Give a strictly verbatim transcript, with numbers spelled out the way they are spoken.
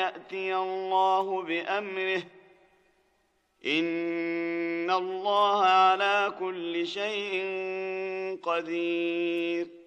يأتي الله بأمره، إن الله على كل شيء قدير.